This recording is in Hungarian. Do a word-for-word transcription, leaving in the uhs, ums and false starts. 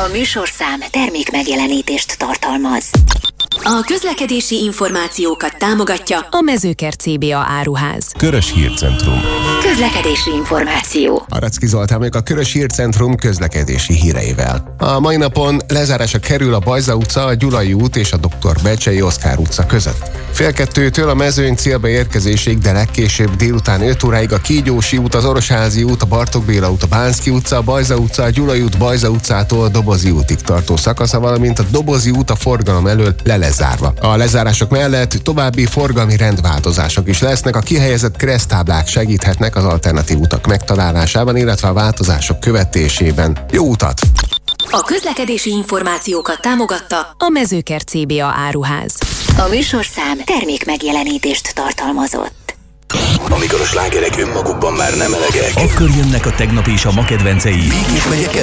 A műsorszám termék megjelenítést tartalmaz. A közlekedési információkat támogatja a Mezőkert cé bé á áruház. Körös Hírcentrum. Közlekedési információ. Aracki Zoltán még a Körös Hírcentrum közlekedési híreivel. A mai napon lezárásra kerül a Bajza utca, a Gyulai út és a doktor Becsei Oszkár utca között. Fél kettőtől a Mezőny célba érkezésig, de legkésőbb délután öt óráig a Kígyósi út, az Orosházi út, a Bartók Béla út, a Bánszky utca, a Bajza utca, a Gyulai út Bajza utcától a Dobozi útig tartó szakasza, valamint a Dobozi út a forgalom elől le lesz zárva. A lezárások mellett további forgalmi rendváltozások is lesznek, a kihelyezett kereszttáblák segíthetnek az alternatív utak megtalálásában, illetve a változások követésében. Jó utat! A közlekedési információkat támogatta a Mezőkert cé bé á áruház. A műsorszám termék megjelenítést tartalmazott. Amikor a slágerek önmagukban már nem elegek, akkor jönnek a tegnap és a ma kedvencei. mégis megyek el.